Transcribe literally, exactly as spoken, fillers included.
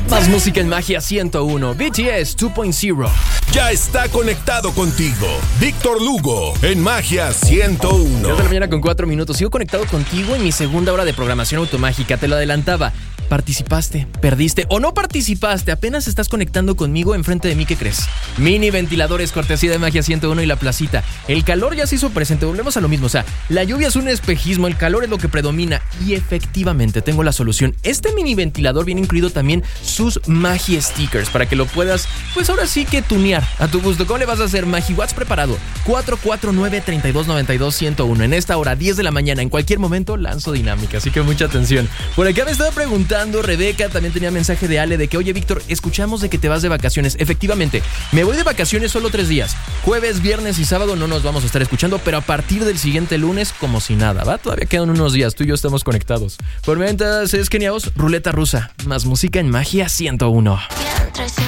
Más música en Magia ciento uno. B T S dos punto cero. Ya está conectado contigo. Víctor Lugo en Magia ciento uno. dos de la mañana con cuatro minutos. Sigo conectado contigo en mi segunda hora de programación automágica. Te lo adelantaba. Participaste, perdiste o no participaste, apenas estás conectando conmigo. Enfrente de mí, ¿qué crees? Mini ventiladores, cortesía de Magia ciento uno y La Placita. El calor ya se hizo presente, volvemos a lo mismo. O sea, la lluvia es un espejismo, el calor es lo que predomina. Y efectivamente tengo la solución. Este mini ventilador viene incluido también sus Magi Stickers para que lo puedas, pues ahora sí que tunear a tu gusto. ¿Cómo le vas a hacer? MagiWatts preparado. cuatro cuatro nueve, tres dos nueve dos, uno cero uno. En esta hora, diez de la mañana, en cualquier momento lanzo dinámica, así que mucha atención. Por acá me estaba preguntando Rebeca, también tenía mensaje de Ale de que, oye Víctor, escuchamos de que te vas de vacaciones. Efectivamente, me voy de vacaciones solo tres días. Jueves, viernes y sábado no nos vamos a estar escuchando, pero a partir del siguiente lunes, como si nada, ¿va? Todavía quedan unos días, tú y yo estamos conectados. Por mientras es Kenia Oz, Ruleta Rusa, más música en Magia ciento uno.